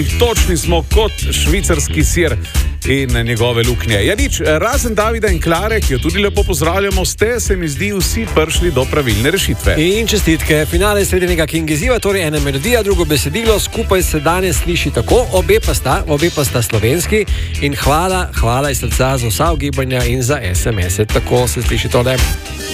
Točni smo kot švicarski sir in njegove luknje. Ja, nič, razen Davida in Klare, ki jo tudi lepo pozdravljamo, ste, se mi zdi, vsi prišli do pravilne rešitve. In čestitke, finale srednjega King izziva, torej ena melodija, drugo besedilo, skupaj se danes sliši tako, obe pa sta slovenski in hvala iz srca za vsa ugibanja in za SMS-e, tako se sliši tole.